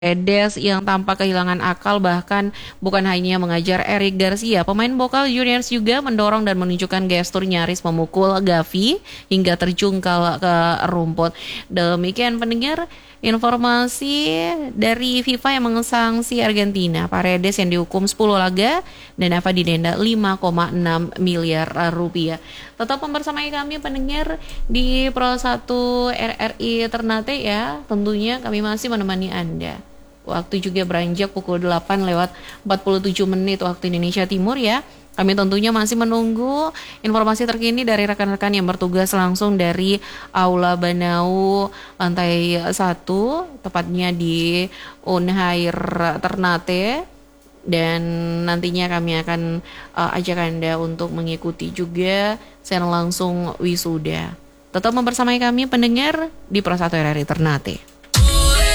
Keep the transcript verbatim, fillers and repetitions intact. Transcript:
Paredes yang tampak kehilangan akal bahkan bukan hanya mengajar Eric Garcia, pemain Boca Juniors juga mendorong dan menunjukkan gestur nyaris memukul Gavi hingga terjungkal ke rumput. Demikian pendengar informasi dari FIFA yang mengesangsi Argentina. Paredes yang dihukum sepuluh laga dan Eva didenda lima koma enam miliar rupiah. Tetap membersamai kami pendengar di Pro satu R R I Ternate ya. Tentunya kami masih menemani Anda. Waktu juga beranjak pukul delapan lewat empat puluh tujuh menit waktu Indonesia Timur ya. Kami tentunya masih menunggu informasi terkini dari rekan-rekan yang bertugas langsung dari Aula Banau lantai satu, tepatnya di Unhair Ternate. Dan nantinya kami akan uh, ajak Anda untuk mengikuti juga secara langsung wisuda. Tetap membersamai kami pendengar di Pro satu R R I Ternate.